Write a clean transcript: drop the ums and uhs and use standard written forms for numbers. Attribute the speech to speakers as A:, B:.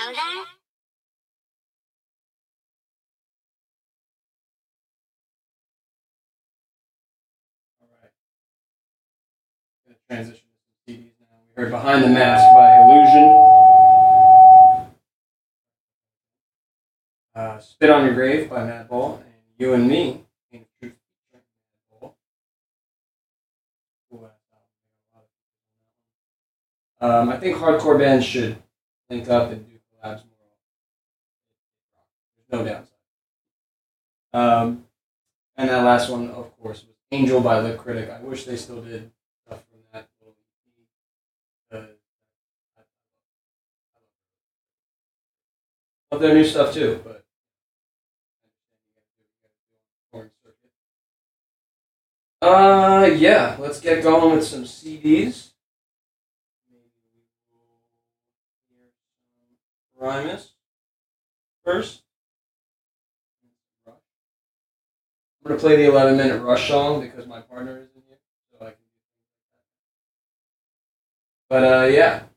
A: that?
B: All right. Going to transition to some CDs now. We heard Behind the Mask by Illusion. Spit on Your Grave by Madball. And You and Me. Pain of Truth featuring Madball. Cool ass album. I think hardcore bands should link up and do collabs more often. There's no downside. And that last one, of course, was Angel by Lip Critic. I wish they still did stuff from that little EP. I love their new stuff too, but yeah, let's get going with some CDs. Maybe we will hear some Primus first. I'm gonna play the 11-minute Rush song because my partner isn't here, so I can do things like that. But yeah,